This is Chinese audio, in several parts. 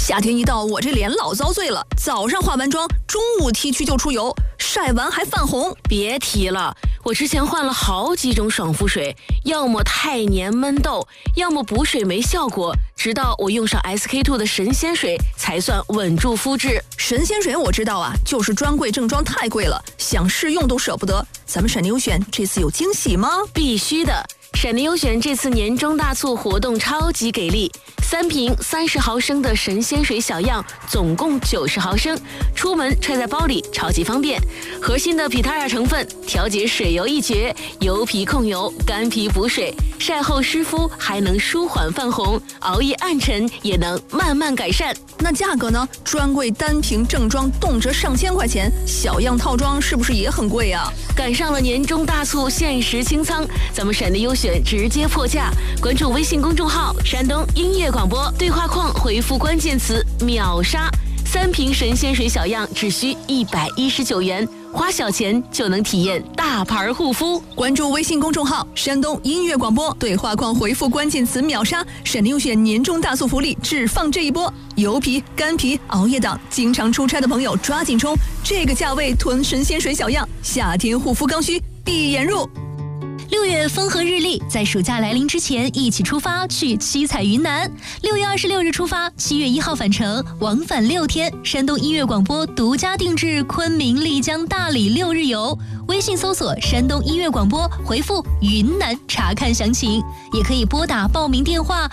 夏天一到，我这脸老遭罪了。早上化完妆，中午T区就出油，晒完还泛红。 别提了，我之前换了好几种爽肤水，要么太黏闷痘，要么补水没效果。直到我用上 SK-II 的神仙水，才算稳住肤质。 神仙水我知道啊，就是专柜正装太贵了，想试用都舍不得。咱们闪电优选这次有惊喜吗？ 必须的。闪电优选这次年终大促活动超级给力，3瓶30毫升的神仙水小样，总共90毫升，出门揣在包里超级方便。核心的皮塔尔成分调节水油一绝，油皮控油，干皮补水，晒后湿敷还能舒缓泛红，熬夜暗沉也能慢慢改善。 那价格呢？专柜单瓶正装动辄上千块钱，小样套装是不是也很贵啊？ 赶上了年终大促，限时清仓，咱们闪电优选直接破价。关注微信公众号山东音乐广播，对话框回复关键词秒杀，3瓶神仙水小样只需119元，花小钱就能体验大牌护肤。 关注微信公众号山东音乐广播，对话框回复关键词秒杀，闪电优选年终大促福利只放这一波。油皮、干皮、熬夜党，经常出差的朋友抓紧冲，这个价位囤神仙水小样，夏天护肤刚需闭眼入。 6月风和日丽，在暑假来临之前，一起出发去七彩云南。6月26日出发，7月1号返程，往返6天。山东音乐广播独家定制昆明、丽江、大理6日游。微信搜索山东音乐广播，回复云南查看详情，也可以拨打报名电话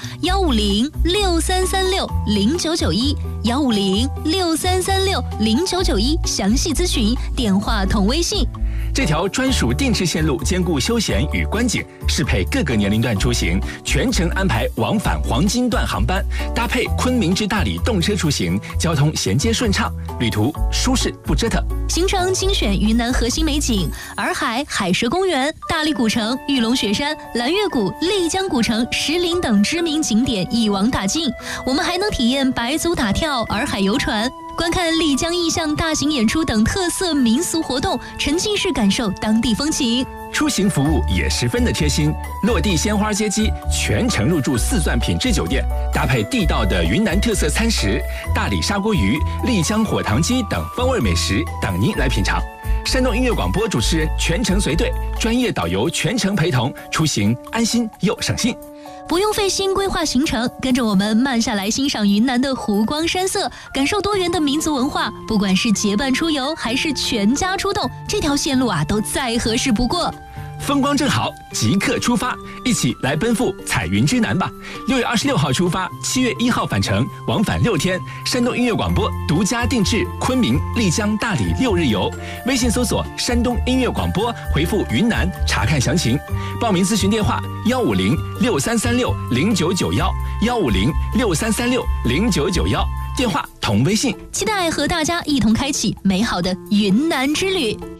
15063360991，15063360991，详细咨询，电话同微信。 这条专属定制线路兼顾休闲与观景，适配各个年龄段出行，全程安排往返黄金段航班，搭配昆明至大理动车出行，交通衔接顺畅，旅途舒适不折腾。 行程精选云南核心美景：洱海海蛇公园、大理古城、玉龙雪山、蓝月谷、丽江古城、石林等知名景点一网打尽。我们还能体验白族打跳、洱海游船，观看丽江意象大型演出等特色民俗活动，沉浸式感受当地风情。 出行服务也十分的贴心，落地鲜花接机，全程入住4钻品质酒店，搭配地道的云南特色餐食，大理砂锅鱼、丽江火塘鸡等风味美食等您来品尝。山东音乐广播主持人全程随队，专业导游全程陪同，出行安心又省心。 不用费心规划行程，跟着我们慢下来欣赏云南的湖光山色，感受多元的民族文化。不管是结伴出游还是全家出动，这条线路都再合适不过。 风光正好，即刻出发，一起来奔赴彩云之南吧！6月26号出发，7月1号返程，往返6天。山东音乐广播独家定制昆明、丽江、大理6日游。微信搜索山东音乐广播，回复云南查看详情。报名咨询电话15063360991，15063360991，电话同微信。 期待和大家一同开启美好的云南之旅。